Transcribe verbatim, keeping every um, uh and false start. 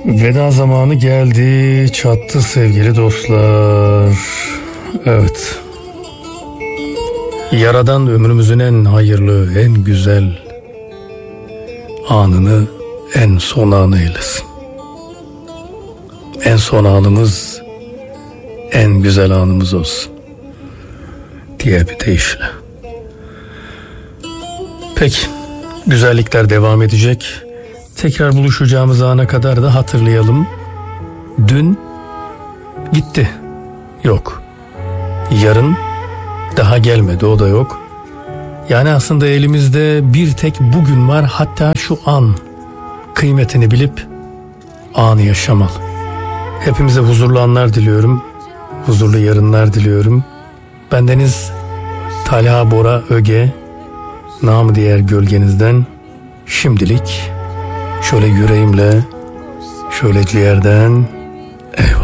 Veda zamanı geldi, çattı sevgili dostlar. Evet. Yaradan ömrümüzün en hayırlı, en güzel anını en son anı eylesin. En son anımız en güzel anımız olsun diye bir deyişle. Peki, güzellikler devam edecek. Tekrar buluşacağımız ana kadar da hatırlayalım. Dün gitti. Yok. Yarın daha gelmedi, o da yok. Yani aslında elimizde bir tek bugün var. Hatta şu an kıymetini bilip anı yaşamalı. Hepimize huzurlu anlar diliyorum. Huzurlu yarınlar diliyorum. Bendeniz Talha Bora Öge, namı diğer gölgenizden şimdilik şöyle yüreğimle, şöyle ciğerden eyvallah.